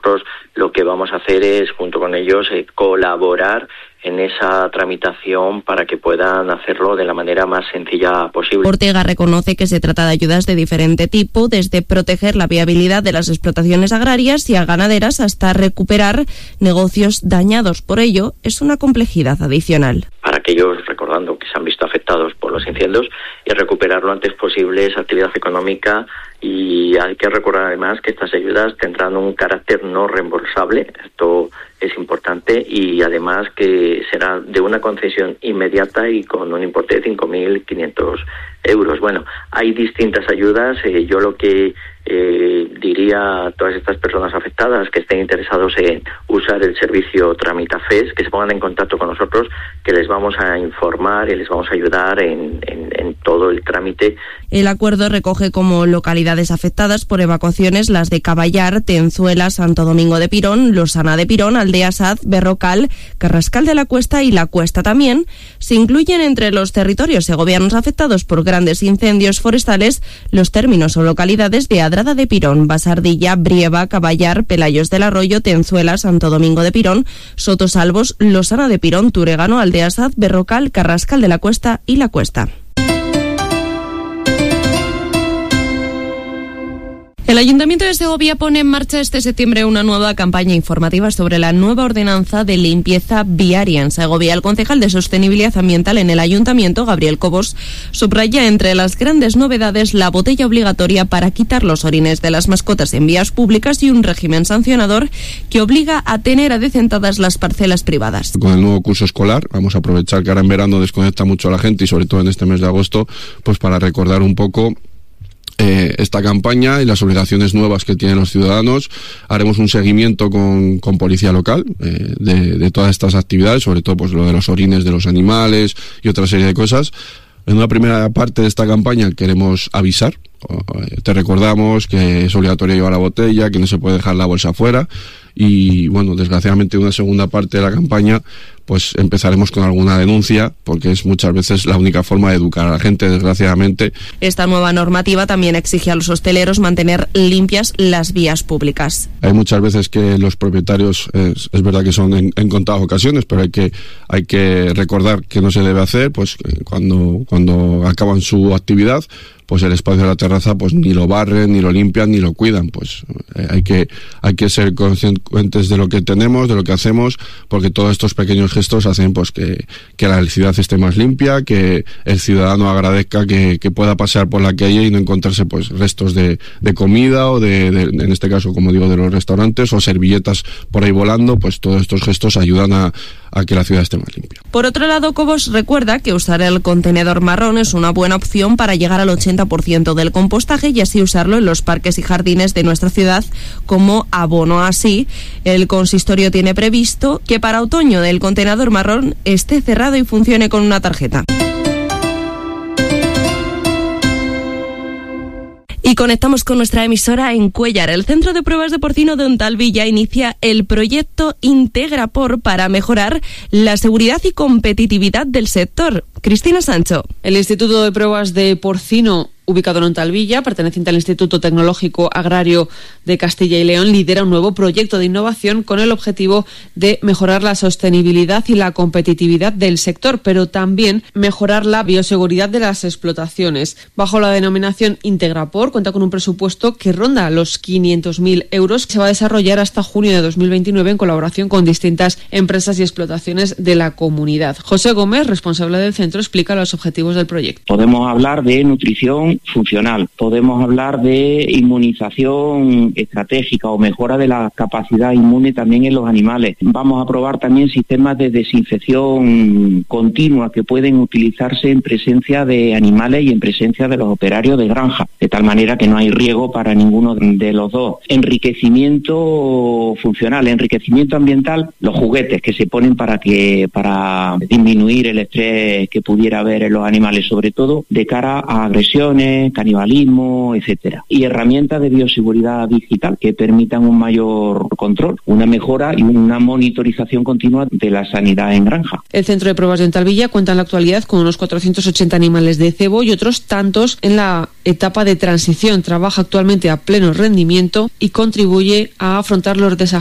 nosotros lo que vamos a hacer es, junto con ellos, colaborar en esa tramitación para que puedan hacerlo de la manera más sencilla posible. Ortega reconoce que se trata de ayudas de diferente tipo, desde proteger la viabilidad de las explotaciones agrarias y ganaderas hasta recuperar negocios dañados. Por ello, es una complejidad adicional. Para aquellos, recordando que se han visto afectados por los incendios, y recuperar lo antes posible esa actividad económica. Y hay que recordar además que estas ayudas tendrán un carácter no reembolsable, esto es importante, y además que será de una concesión inmediata y con un importe de 5.500 euros. Bueno, hay distintas ayudas. Yo lo que diría a todas estas personas afectadas que estén interesados en usar el servicio Tramitafes, que se pongan en contacto con nosotros, que les vamos a informar y les vamos a ayudar en todo el trámite. El acuerdo recoge como localidades afectadas por evacuaciones las de Caballar, Tenzuela, Santo Domingo de Pirón, Losana de Pirón, Aldea Saz, Berrocal, Carrascal de la Cuesta y La Cuesta también. Se incluyen entre los territorios segovianos afectados por grandes incendios forestales los términos o localidades de Adrada de Pirón, Basardilla, Brieva, Caballar, Pelayos del Arroyo, Tenzuela, Santo Domingo de Pirón, Sotosalvos, Losana de Pirón, Turegano, Aldea Saz, Berrocal, Carrascal de la Cuesta y La Cuesta. El Ayuntamiento de Segovia pone en marcha este septiembre una nueva campaña informativa sobre la nueva ordenanza de limpieza viaria en Segovia. El concejal de Sostenibilidad Ambiental en el Ayuntamiento, Gabriel Cobos, subraya entre las grandes novedades la botella obligatoria para quitar los orines de las mascotas en vías públicas y un régimen sancionador que obliga a tener adecentadas las parcelas privadas. Con el nuevo curso escolar vamos a aprovechar que ahora en verano desconecta mucho a la gente y sobre todo en este mes de agosto, pues para recordar un poco esta campaña y las obligaciones nuevas que tienen los ciudadanos. Haremos un seguimiento con policía local de todas estas actividades, sobre todo pues lo de los orines de los animales y otra serie de cosas. En una primera parte de esta campaña queremos avisar. Te recordamos que es obligatorio llevar la botella, que no se puede dejar la bolsa afuera, y bueno, desgraciadamente en una segunda parte de la campaña pues empezaremos con alguna denuncia, porque es muchas veces la única forma de educar a la gente, desgraciadamente. Esta nueva normativa también exige a los hosteleros mantener limpias las vías públicas. Hay muchas veces que los propietarios, es verdad que son en contadas ocasiones, pero hay que recordar que no se debe hacer, pues cuando acaban su actividad, pues el espacio de la terraza pues ni lo barren, ni lo limpian, ni lo cuidan. Pues hay que ser conscientes de lo que tenemos, de lo que hacemos, porque todos estos pequeños gestos hacen pues que la ciudad esté más limpia, que el ciudadano agradezca que pueda pasear por la calle y no encontrarse pues restos de comida o en este caso, como digo, de los restaurantes o servilletas por ahí volando. Pues todos estos gestos ayudan a que la ciudad esté más limpia. Por otro lado, Cobos recuerda que usar el contenedor marrón es una buena opción para llegar al 80% del compostaje y así usarlo en los parques y jardines de nuestra ciudad como abono. Así, el consistorio tiene previsto que para otoño el contenedor marrón esté cerrado y funcione con una tarjeta. Y conectamos con nuestra emisora en Cuéllar. El Centro de Pruebas de Porcino de Ontalvilla inicia el proyecto Integrapor para mejorar la seguridad y competitividad del sector. Cristina Sancho. El Instituto de Pruebas de Porcino, ubicado en Ontalvilla, perteneciente al Instituto Tecnológico Agrario de Castilla y León, lidera un nuevo proyecto de innovación con el objetivo de mejorar la sostenibilidad y la competitividad del sector, pero también mejorar la bioseguridad de las explotaciones. Bajo la denominación Integrapor, cuenta con un presupuesto que ronda los 500.000 euros, que se va a desarrollar hasta junio de 2029 en colaboración con distintas empresas y explotaciones de la comunidad. José Gómez, responsable del centro, explica los objetivos del proyecto. Podemos hablar de nutrición funcional, podemos hablar de inmunización estratégica o mejora de la capacidad inmune también en los animales. Vamos a probar también sistemas de desinfección continua que pueden utilizarse en presencia de animales y en presencia de los operarios de granja, de tal manera que no hay riesgo para ninguno de los dos. Enriquecimiento funcional, enriquecimiento ambiental, los juguetes que se ponen para disminuir el estrés que pudiera haber en los animales, sobre todo de cara a agresiones, canibalismo, etcétera. Y herramientas de bioseguridad digital que permitan un mayor control, una mejora y una monitorización continua de la sanidad en granja. El Centro de Pruebas de Ontalvilla cuenta en la actualidad con unos 480 animales de cebo y otros tantos en la etapa de transición. Trabaja actualmente a pleno rendimiento y contribuye a afrontar los desafíos